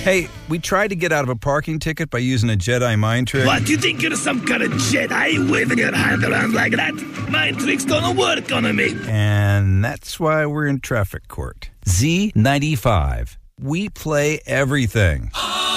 Hey, we tried to get out of a parking ticket by using a Jedi mind trick. What, you think you're some kind of Jedi waving your hand around like that? Mind trick's gonna work on me. And that's why we're in traffic court. Z95. We play everything.